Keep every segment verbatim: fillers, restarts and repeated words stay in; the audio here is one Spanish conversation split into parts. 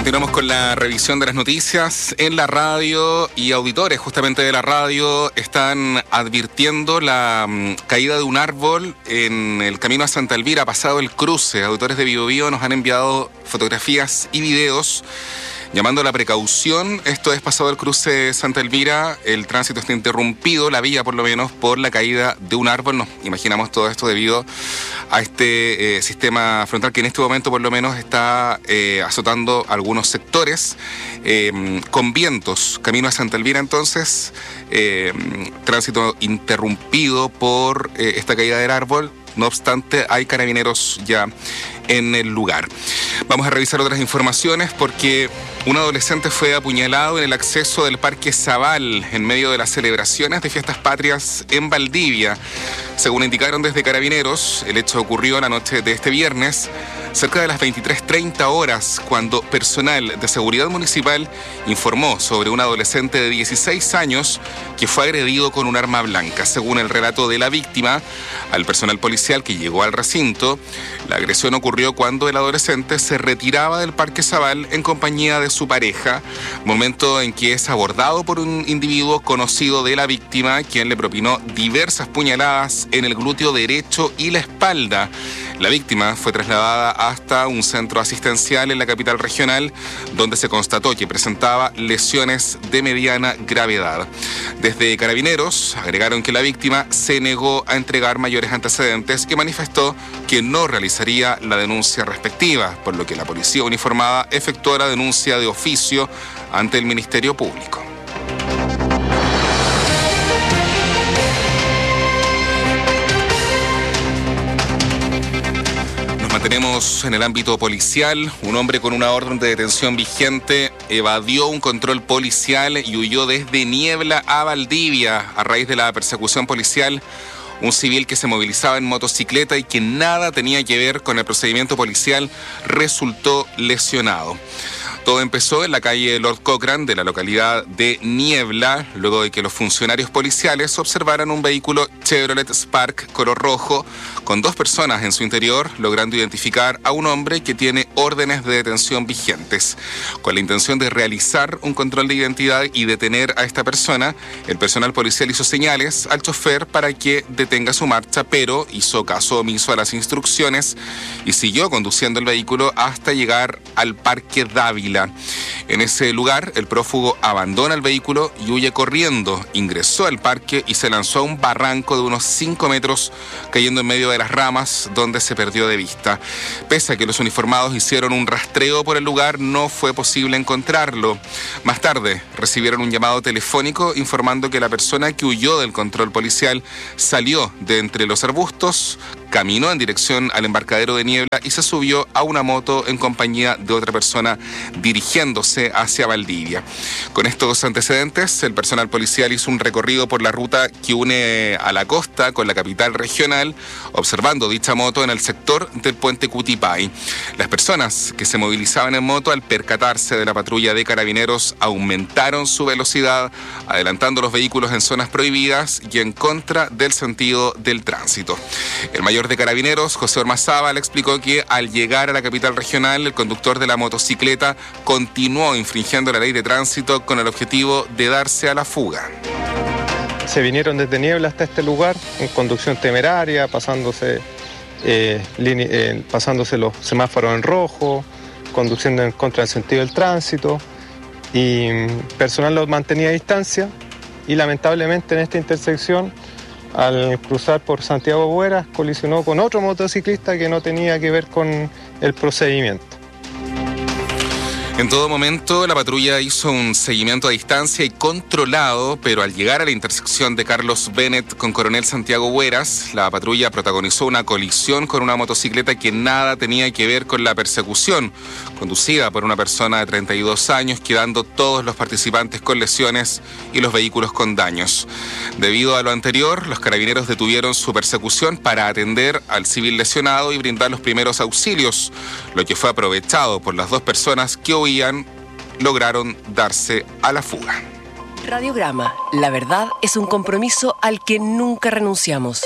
Continuamos con la revisión de las noticias en la radio y auditores justamente de la radio están advirtiendo la um, caída de un árbol en el camino a Santa Elvira, pasado el cruce. Auditores de Biobío nos han enviado fotografías y videos llamando a la precaución. Esto es pasado el cruce Santa Elvira, el tránsito está interrumpido, la vía por lo menos, por la caída de un árbol. Nos imaginamos todo esto debido a este eh, sistema frontal que en este momento por lo menos está eh, azotando algunos sectores eh, con vientos. Camino a Santa Elvira entonces, eh, tránsito interrumpido por eh, esta caída del árbol. No obstante, hay carabineros ya en el lugar. Vamos a revisar otras informaciones porque un adolescente fue apuñalado en el acceso del Parque Zabal en medio de las celebraciones de fiestas patrias en Valdivia. Según indicaron desde Carabineros, el hecho ocurrió la noche de este viernes, cerca de las veintitrés treinta horas, cuando personal de seguridad municipal informó sobre un adolescente de dieciséis años que fue agredido con un arma blanca. Según el relato de la víctima, al personal policial que llegó al recinto, la agresión ocurrió cuando el adolescente se retiraba del Parque Zabal en compañía de su pareja, momento en que es abordado por un individuo conocido de la víctima, quien le propinó diversas puñaladas en el glúteo derecho y la espalda. La víctima fue trasladada hasta un centro asistencial en la capital regional, donde se constató que presentaba lesiones de mediana gravedad. Desde Carabineros agregaron que la víctima se negó a entregar mayores antecedentes y manifestó que no realizaría la denuncia respectiva, por lo que la policía uniformada efectuó la denuncia de oficio ante el Ministerio Público. Tenemos en el ámbito policial, un hombre con una orden de detención vigente evadió un control policial y huyó desde Niebla a Valdivia a raíz de la persecución policial. Un civil que se movilizaba en motocicleta y que nada tenía que ver con el procedimiento policial resultó lesionado. Todo empezó en la calle Lord Cochrane de la localidad de Niebla, luego de que los funcionarios policiales observaran un vehículo Chevrolet Spark color rojo con dos personas en su interior, logrando identificar a un hombre que tiene órdenes de detención vigentes. Con la intención de realizar un control de identidad y detener a esta persona, el personal policial hizo señales al chofer para que detenga su marcha, pero hizo caso omiso a las instrucciones y siguió conduciendo el vehículo hasta llegar al Parque Dávila. En ese lugar, el prófugo abandona el vehículo y huye corriendo. Ingresó al parque y se lanzó a un barranco de unos cinco metros, cayendo en medio de las ramas, donde se perdió de vista. Pese a que los uniformados hicieron un rastreo por el lugar, no fue posible encontrarlo. Más tarde, recibieron un llamado telefónico informando que la persona que huyó del control policial salió de entre los arbustos, caminó en dirección al embarcadero de Niebla y se subió a una moto en compañía de otra persona dirigiéndose hacia Valdivia. Con estos antecedentes, el personal policial hizo un recorrido por la ruta que une a la costa con la capital regional, observando dicha moto en el sector del puente Cutipay. Las personas que se movilizaban en moto, al percatarse de la patrulla de Carabineros, aumentaron su velocidad, adelantando los vehículos en zonas prohibidas y en contra del sentido del tránsito. El mayor de Carabineros, José Ormazábal, explicó que al llegar a la capital regional, el conductor de la motocicleta continuó infringiendo la ley de tránsito con el objetivo de darse a la fuga. Se vinieron desde Niebla hasta este lugar en conducción temeraria, pasándose, eh, line, eh, pasándose los semáforos en rojo, conduciendo en contra del sentido del tránsito, y personal los mantenía a distancia y lamentablemente en esta intersección, al cruzar por Santiago Bueras, colisionó con otro motociclista que no tenía que ver con el procedimiento. En todo momento, la patrulla hizo un seguimiento a distancia y controlado, pero al llegar a la intersección de Carlos Bennett con Coronel Santiago Bueras, la patrulla protagonizó una colisión con una motocicleta que nada tenía que ver con la persecución, conducida por una persona de treinta y dos años, quedando todos los participantes con lesiones y los vehículos con daños. Debido a lo anterior, los carabineros detuvieron su persecución para atender al civil lesionado y brindar los primeros auxilios, lo que fue aprovechado por las dos personas que huían, lograron darse a la fuga. Radiograma, la verdad es un compromiso al que nunca renunciamos.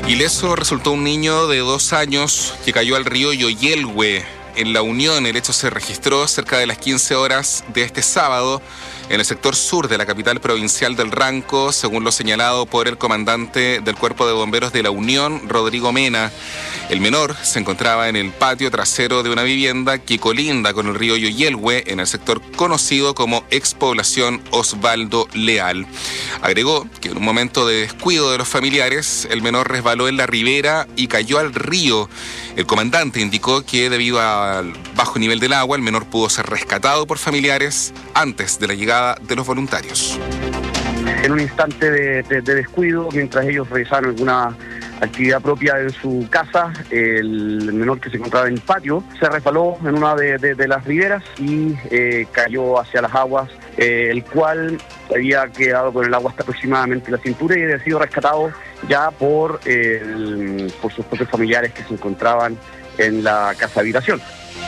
Ileso resultó un niño de dos años que cayó al río Yoyelhue. En La Unión, el hecho se registró cerca de las quince horas de este sábado en el sector sur de la capital provincial del Ranco, según lo señalado por el comandante del Cuerpo de Bomberos de La Unión, Rodrigo Mena. El menor se encontraba en el patio trasero de una vivienda que colinda con el río Yoyelhue en el sector conocido como expoblación Osvaldo Leal. Agregó que en un momento de descuido de los familiares, el menor resbaló en la ribera y cayó al río. El comandante indicó que debido al bajo nivel del agua, el menor pudo ser rescatado por familiares antes de la llegada de los voluntarios. En un instante de, de, de descuido, mientras ellos realizaban alguna actividad propia en su casa, el menor que se encontraba en el patio se resbaló en una de, de, de las riberas y eh, cayó hacia las aguas, eh, el cual había quedado con el agua hasta aproximadamente la cintura y había sido rescatado ya por, eh, el, por sus propios familiares que se encontraban en la casa habitación.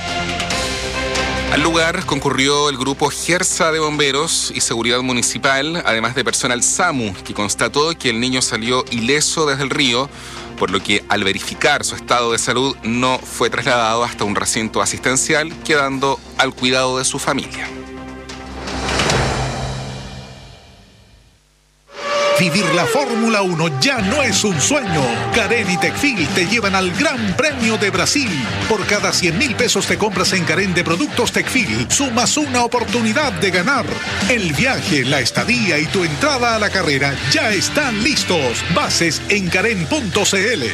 Al lugar concurrió el grupo Gersa de Bomberos y Seguridad Municipal, además de personal SAMU, que constató que el niño salió ileso desde el río, por lo que al verificar su estado de salud no fue trasladado hasta un recinto asistencial, quedando al cuidado de su familia. Vivir la Fórmula uno ya no es un sueño. Carén y Tecfil te llevan al Gran Premio de Brasil. Por cada cien mil pesos te compras en Carén de productos Tecfil, sumas una oportunidad de ganar. El viaje, la estadía y tu entrada a la carrera ya están listos. Bases en carén punto c l.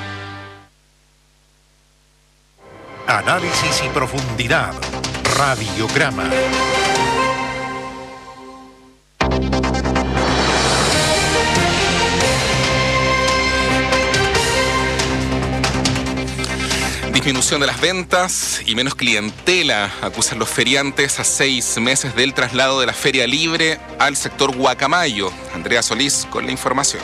Análisis y profundidad. Radiograma. Disminución de las ventas y menos clientela, acusan los feriantes a seis meses del traslado de la Feria Libre al sector Guacamayo. Andrea Solís con la información.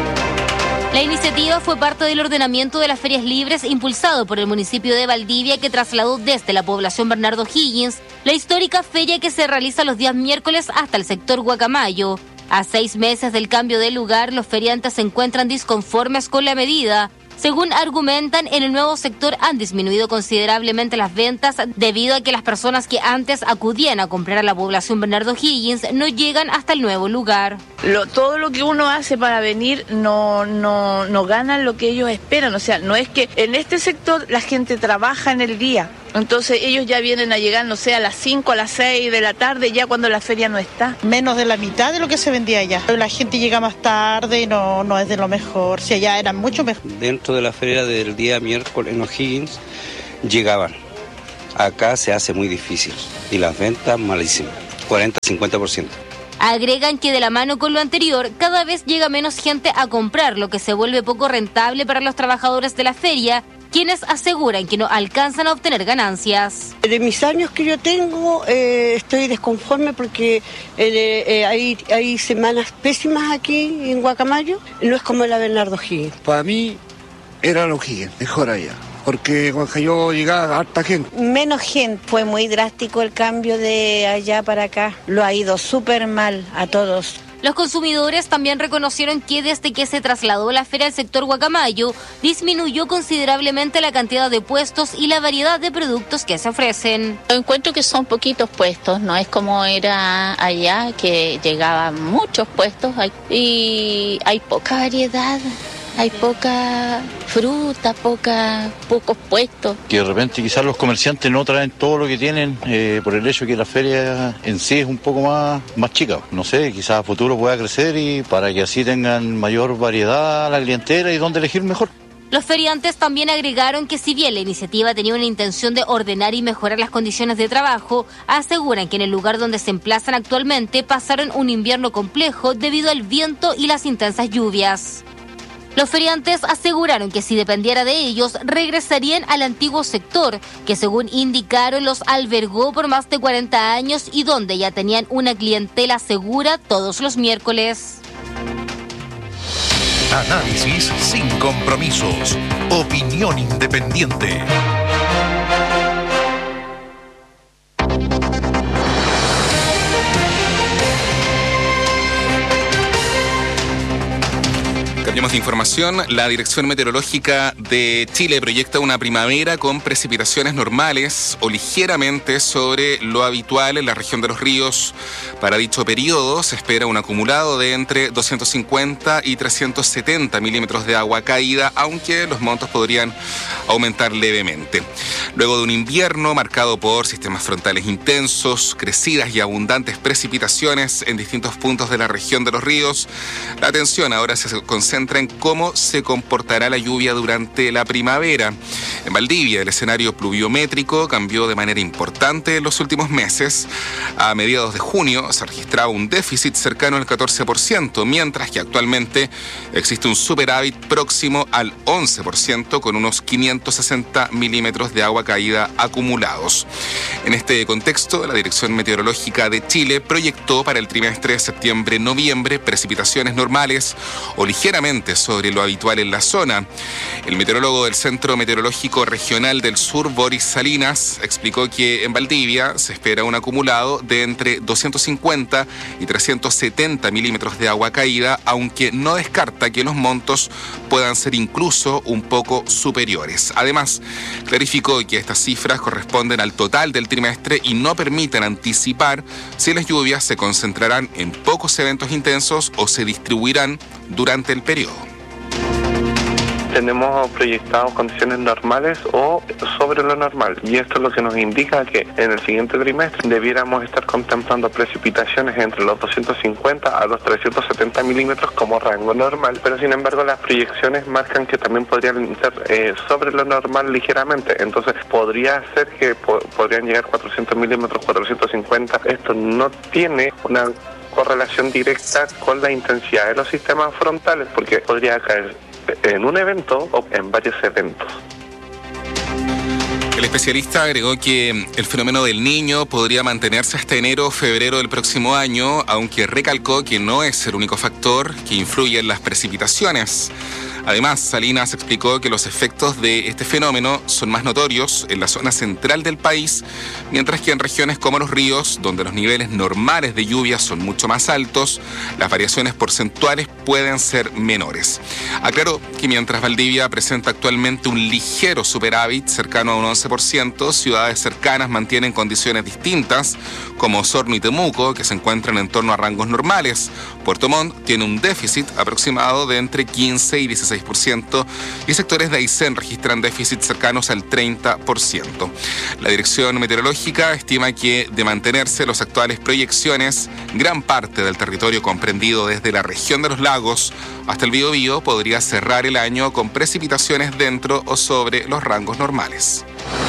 La iniciativa fue parte del ordenamiento de las ferias libres impulsado por el municipio de Valdivia, que trasladó desde la población Bernardo Higgins la histórica feria que se realiza los días miércoles hasta el sector Guacamayo. A seis meses del cambio de lugar, los feriantes se encuentran disconformes con la medida. Según argumentan, en el nuevo sector han disminuido considerablemente las ventas debido a que las personas que antes acudían a comprar a la población Bernardo Higgins no llegan hasta el nuevo lugar. Lo, todo lo que uno hace para venir no, no, no ganan lo que ellos esperan. O sea, no es que en este sector la gente trabaja en el día. Entonces ellos ya vienen a llegar, no sé, a las cinco, a las seis de la tarde, ya cuando la feria no está. Menos de la mitad de lo que se vendía allá. La gente llega más tarde y no, no es de lo mejor. Si allá eran mucho mejor. Dentro de la feria del día miércoles en O'Higgins llegaban. Acá se hace muy difícil y las ventas malísimas, cuarenta a cincuenta por ciento. Agregan que de la mano con lo anterior, cada vez llega menos gente a comprar, lo que se vuelve poco rentable para los trabajadores de la feria, quienes aseguran que no alcanzan a obtener ganancias. De mis años que yo tengo, eh, estoy desconforme porque eh, eh, hay, hay semanas pésimas aquí en Guacamayo, no es como la Bernardo Higgins. Para mí era los Higgins, mejor allá, porque cuando yo llegaba harta gente. Menos gente, fue muy drástico el cambio de allá para acá, lo ha ido súper mal a todos. Los consumidores también reconocieron que desde que se trasladó la feria al sector Guacamayo, disminuyó considerablemente la cantidad de puestos y la variedad de productos que se ofrecen. Yo encuentro que son poquitos puestos, no es como era allá, que llegaban muchos puestos y hay poca variedad. Hay poca fruta, poca, pocos puestos. Que de repente quizás los comerciantes no traen todo lo que tienen eh, por el hecho que la feria en sí es un poco más, más chica. No sé, quizás a futuro pueda crecer y para que así tengan mayor variedad a la clientela y dónde elegir mejor. Los feriantes también agregaron que si bien la iniciativa tenía una intención de ordenar y mejorar las condiciones de trabajo, aseguran que en el lugar donde se emplazan actualmente pasaron un invierno complejo debido al viento y las intensas lluvias. Los feriantes aseguraron que si dependiera de ellos, regresarían al antiguo sector, que según indicaron los albergó por más de cuarenta años y donde ya tenían una clientela segura todos los miércoles. Análisis sin compromisos. Opinión independiente. Cambiamos de información. La Dirección Meteorológica de Chile proyecta una primavera con precipitaciones normales o ligeramente sobre lo habitual en la región de los ríos. Para dicho periodo se espera un acumulado de entre doscientos cincuenta y trescientos setenta milímetros de agua caída, aunque los montos podrían aumentar levemente. Luego de un invierno marcado por sistemas frontales intensos, crecidas y abundantes precipitaciones en distintos puntos de la región de los ríos, la atención ahora se concentra en cómo se comportará la lluvia durante la primavera. En Valdivia, el escenario pluviométrico cambió de manera importante en los últimos meses. A mediados de junio se registraba un déficit cercano al catorce por ciento, mientras que actualmente existe un superávit próximo al once por ciento con unos quinientos sesenta milímetros de agua caída acumulados. En este contexto, la Dirección Meteorológica de Chile proyectó para el trimestre de septiembre-noviembre precipitaciones normales o ligeramente sobre lo habitual en la zona. El meteorólogo del Centro Meteorológico Regional del Sur, Boris Salinas, explicó que en Valdivia se espera un acumulado de entre doscientos cincuenta y trescientos setenta milímetros de agua caída, aunque no descarta que los montos puedan ser incluso un poco superiores. Además, clarificó que estas cifras corresponden al total del trimestre y no permiten anticipar si las lluvias se concentrarán en pocos eventos intensos o se distribuirán durante el periodo. Tenemos proyectados condiciones normales o sobre lo normal, y esto es lo que nos indica que en el siguiente trimestre debiéramos estar contemplando precipitaciones entre los doscientos cincuenta a los trescientos setenta milímetros como rango normal, pero sin embargo las proyecciones marcan que también podrían ser eh, sobre lo normal ligeramente, entonces podría ser que po- podrían llegar cuatrocientos milímetros, cuatrocientos cincuenta. Esto no tiene una correlación directa con la intensidad de los sistemas frontales, porque podría caer en un evento o en varios eventos. El especialista agregó que el fenómeno del Niño podría mantenerse hasta enero o febrero del próximo año, aunque recalcó que no es el único factor que influye en las precipitaciones. Además, Salinas explicó que los efectos de este fenómeno son más notorios en la zona central del país, mientras que en regiones como los ríos, donde los niveles normales de lluvia son mucho más altos, las variaciones porcentuales pueden ser menores. Aclaró que mientras Valdivia presenta actualmente un ligero superávit cercano a un once por ciento, ciudades cercanas mantienen condiciones distintas, como Osorno y Temuco, que se encuentran en torno a rangos normales. Puerto Montt tiene un déficit aproximado de entre quince y dieciséis por ciento y sectores de Aysén registran déficits cercanos al treinta por ciento. La Dirección Meteorológica estima que, de mantenerse las actuales proyecciones, gran parte del territorio comprendido desde la región de los lagos hasta el Biobío podría cerrar el año con precipitaciones dentro o sobre los rangos normales.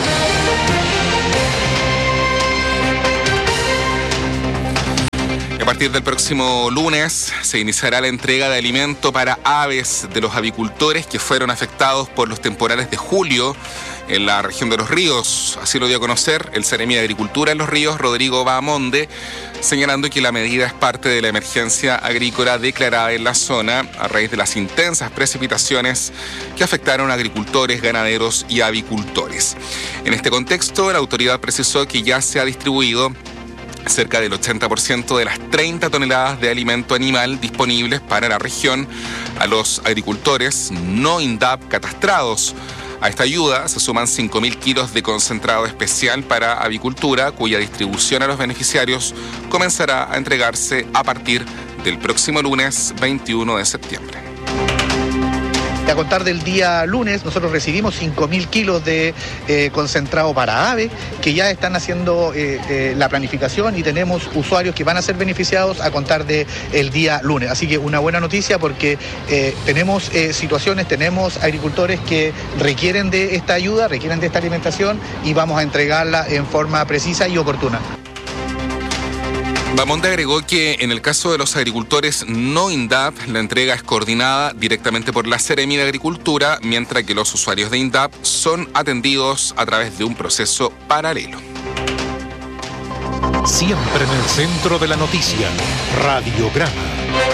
A partir del próximo lunes se iniciará la entrega de alimento para aves de los avicultores que fueron afectados por los temporales de julio en la región de los ríos. Así lo dio a conocer el Seremi de Agricultura en los Ríos, Rodrigo Bahamonde, señalando que la medida es parte de la emergencia agrícola declarada en la zona a raíz de las intensas precipitaciones que afectaron a agricultores, ganaderos y avicultores. En este contexto, la autoridad precisó que ya se ha distribuido cerca del ochenta por ciento de las treinta toneladas de alimento animal disponibles para la región a los agricultores no INDAP catastrados. A esta ayuda se suman cinco mil kilos de concentrado especial para avicultura, cuya distribución a los beneficiarios comenzará a entregarse a partir del próximo lunes veintiuno de septiembre. A contar del día lunes, nosotros recibimos cinco mil kilos de eh, concentrado para ave, que ya están haciendo eh, eh, la planificación y tenemos usuarios que van a ser beneficiados a contar del día lunes. Así que una buena noticia porque eh, tenemos eh, situaciones, tenemos agricultores que requieren de esta ayuda, requieren de esta alimentación y vamos a entregarla en forma precisa y oportuna. Bahamonde agregó que en el caso de los agricultores no INDAP, la entrega es coordinada directamente por la Seremi de Agricultura, mientras que los usuarios de INDAP son atendidos a través de un proceso paralelo. Siempre en el centro de la noticia, Radiograma.